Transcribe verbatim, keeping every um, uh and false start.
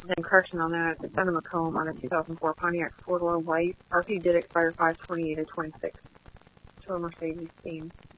Then correction on that, it's Santa Macomb on a two thousand four Pontiac four-door white. R P did expire five twenty-eight of twenty-six. To a Mercedes theme.